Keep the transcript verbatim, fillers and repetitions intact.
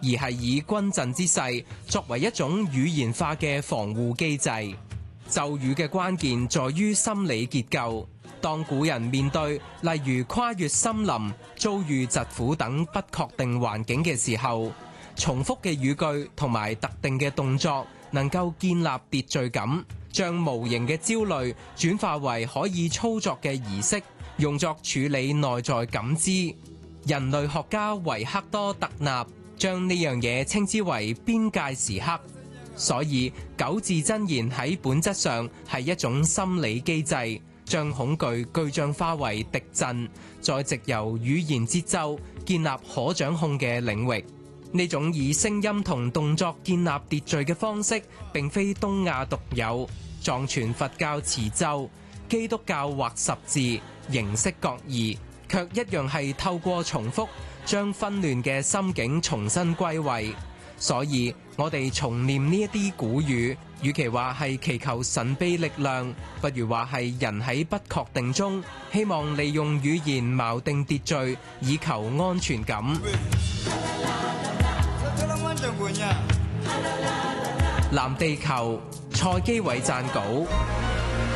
而係以軍陣之勢作為一種語言化嘅防護機制。咒語嘅關鍵在於心理結構。當古人面對例如跨越森林、遭遇疾苦等不確定環境嘅時候，重複嘅語句同埋特定嘅動作能夠建立秩序感，將無形嘅焦慮轉化為可以操作嘅儀式，用作處理內在感知。人類學家維克多·特納將呢樣嘢稱之為邊界時刻。所以九字真言喺本質上係一種心理機制，將恐懼具象化為敵陣，再藉由語言節奏建立可掌控嘅領域。呢種以聲音同動作建立秩序嘅方式並非東亞獨有，藏傳佛教持咒、基督教畫十字，形式各異，卻一樣係透過重複將紛亂嘅心境重新歸位。所以我哋重念呢一啲古語，與其話係祈求神秘力量，不如話係人喺不確定中希望利用語言錨定秩序，以求安全感。藍地球，蔡基偉撰稿。